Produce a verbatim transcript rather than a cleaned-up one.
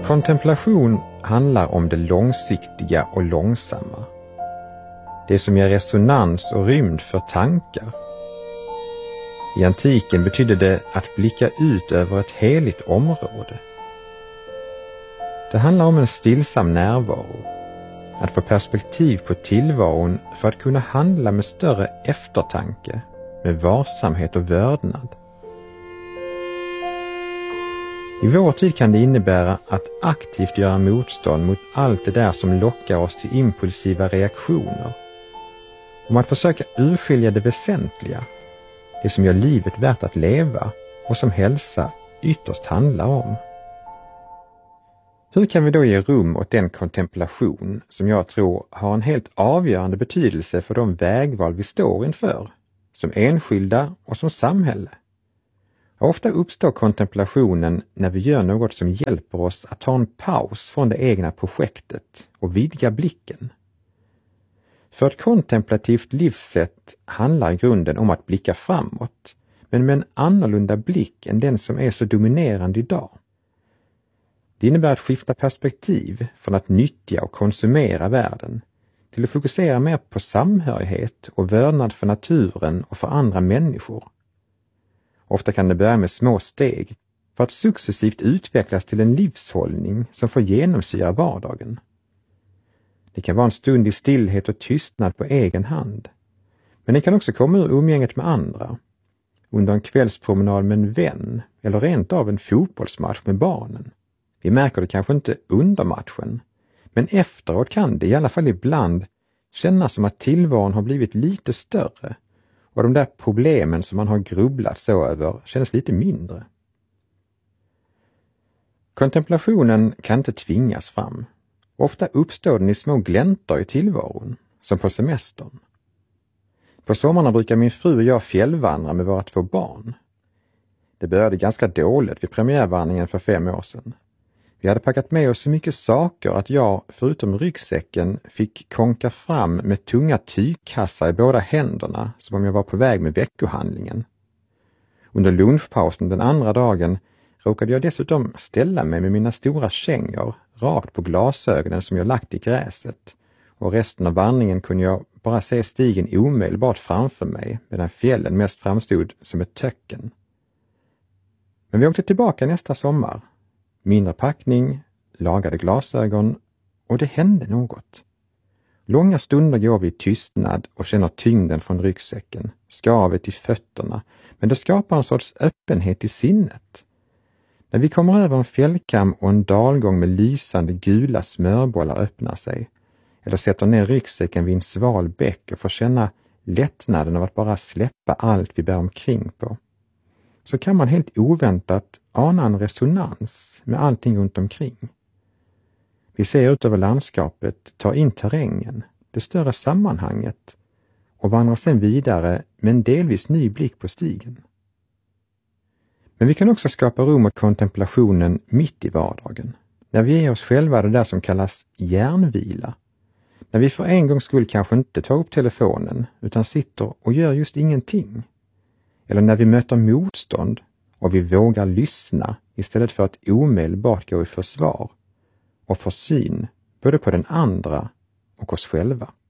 Kontemplation handlar om det långsiktiga och långsamma. Det som ger resonans och rymd för tankar. I antiken betydde det att blicka ut över ett heligt område. Det handlar om en stillsam närvaro, att få perspektiv på tillvaron för att kunna handla med större eftertanke, med varsamhet och vördnad. I vår tid kan det innebära att aktivt göra motstånd mot allt det där som lockar oss till impulsiva reaktioner. Om att försöka urskilja det väsentliga, det som gör livet värt att leva och som hälsa ytterst handlar om. Hur kan vi då ge rum åt den kontemplation som jag tror har en helt avgörande betydelse för de vägval vi står inför, som enskilda och som samhälle? Ofta uppstår kontemplationen när vi gör något som hjälper oss att ta en paus från det egna projektet och vidga blicken. För ett kontemplativt livssätt handlar i grunden om att blicka framåt, men med en annorlunda blick än den som är så dominerande idag. Det innebär att skifta perspektiv från att nyttja och konsumera världen till att fokusera mer på samhörighet och vördnad för naturen och för andra människor. Ofta kan det börja med små steg för att successivt utvecklas till en livshållning som får genomsyra vardagen. Det kan vara en stund i stillhet och tystnad på egen hand. Men det kan också komma ur umgänget med andra, under en kvällspromenad med en vän eller rent av en fotbollsmatch med barnen. Vi märker det kanske inte under matchen, men efteråt kan det i alla fall ibland kännas som att tillvaron har blivit lite större och de där problemen som man har grubblat så över känns lite mindre. Kontemplationen kan inte tvingas fram. Ofta uppstår den i små gläntor i tillvaron, som på semestern. På sommarna brukar min fru och jag fjällvandra med våra två barn. Det började ganska dåligt vid premiärvandringen för fem år sedan. Vi hade packat med oss så mycket saker att jag, förutom ryggsäcken, fick konka fram med tunga tygkassar i båda händerna som om jag var på väg med veckohandlingen. Under lunchpausen den andra dagen råkade jag dessutom ställa mig med mina stora kängor rakt på glasögonen som jag lagt i gräset, och resten av vandringen kunde jag bara se stigen omedelbart framför mig medan fjällen mest framstod som ett töcken. Men vi åkte tillbaka nästa sommar. Mindre packning, lagade glasögon och det hände något. Långa stunder går vi i tystnad och känner tyngden från ryggsäcken, skavet i fötterna, men det skapar en sorts öppenhet i sinnet. När vi kommer över en fjällkam och en dalgång med lysande gula smörbollar öppnar sig, eller sätter ner ryggsäcken vid en sval bäck och får känna lättnaden av att bara släppa allt vi bär omkring på, så kan man helt oväntat ana en resonans med allting runt omkring. Vi ser ut över landskapet, tar in terrängen, det större sammanhanget och vandrar sedan vidare med en delvis ny blick på stigen. Men vi kan också skapa rum åt kontemplationen mitt i vardagen, när vi ger oss själva det där som kallas hjärnvila. När vi för en gångs skull kanske inte tar upp telefonen utan sitter och gör just ingenting. Eller när vi möter motstånd och vi vågar lyssna istället för att omedelbart gå i försvar och få syn både på den andra och oss själva.